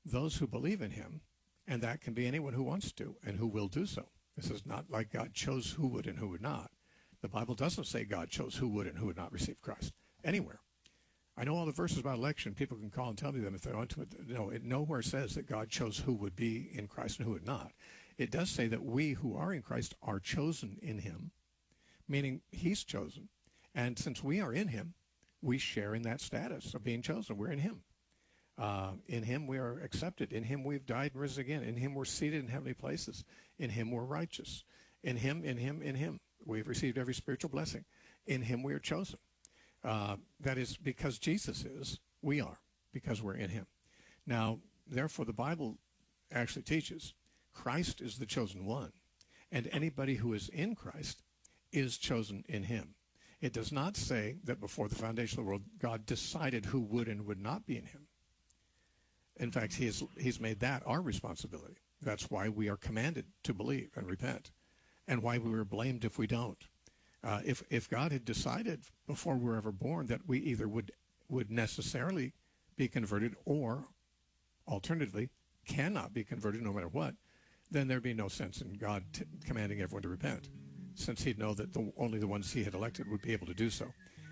those who believe in him, and that can be anyone who wants to and who will do so. This is not like God chose who would and who would not. The Bible doesn't say God chose who would and who would not receive Christ anywhere. I know all the verses about election. People can call and tell me them if they want to. No, it nowhere says that God chose who would be in Christ and who would not. It does say that we who are in Christ are chosen in him, meaning he's chosen. And since we are in him, we share in that status of being chosen. We're in him. In him we are accepted. In him we've died and risen again. In him we're seated in heavenly places. In him we're righteous. In him, in him, in him. We've received every spiritual blessing. In him we are chosen. That is because Jesus is, we are, because we're in him. Now, therefore, the Bible actually teaches Christ is the chosen one, and anybody who is in Christ is chosen in him. It does not say that before the foundation of the world, God decided who would and would not be in him. In fact, he's made that our responsibility. That's why we are commanded to believe and repent, and why we were blamed if we don't. If God had decided before we were ever born that we either would necessarily be converted or, alternatively, cannot be converted no matter what, then there'd be no sense in God commanding everyone to repent, since he'd know that only the ones he had elected would be able to do so.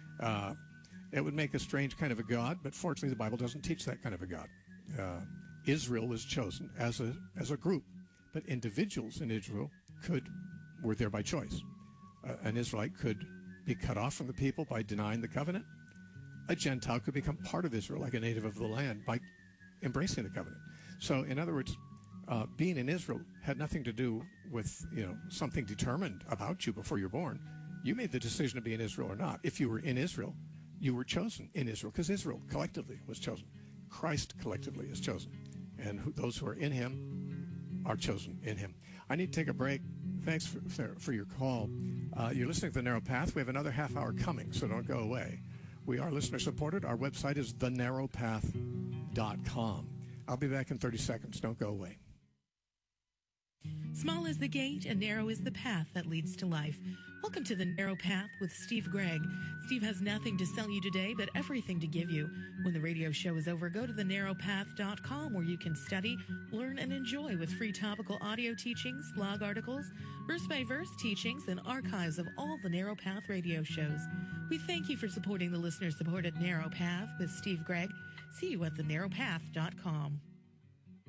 It would make a strange kind of a God, but fortunately the Bible doesn't teach that kind of a God. Israel was chosen as a group, but individuals in Israel were there by choice. An Israelite could be cut off from the people by denying the covenant. A Gentile could become part of Israel, like a native of the land, by embracing the covenant. So, in other words, being in Israel had nothing to do with something determined about you before you're born. You made the decision to be in Israel or not. If you were in Israel, you were chosen in Israel, because Israel collectively was chosen. Christ collectively is chosen, and those who are in him are chosen in him. I need to take a break. Thanks for your call. You're listening to The Narrow Path. We have another half hour coming, so don't go away. We are listener supported. Our website is thenarrowpath.com. I'll be back in 30 seconds. Don't go away. Small is the gate and narrow is the path that leads to life. Welcome to The Narrow Path with Steve Gregg. Steve has nothing to sell you today, but everything to give you. When the radio show is over, go to thenarrowpath.com where you can study, learn, and enjoy with free topical audio teachings, blog articles, verse-by-verse teachings, and archives of all the Narrow Path radio shows. We thank you for supporting the listener-supported Narrow Path with Steve Gregg. See you at thenarrowpath.com.